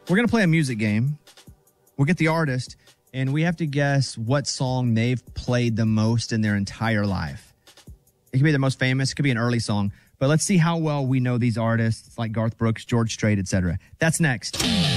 We're going to play a music game. We'll get the artist, and we have to guess what song they've played the most in their entire life. It could be their most famous. It could be an early song. But let's see how well we know these artists like Garth Brooks, George Strait, etc. That's next.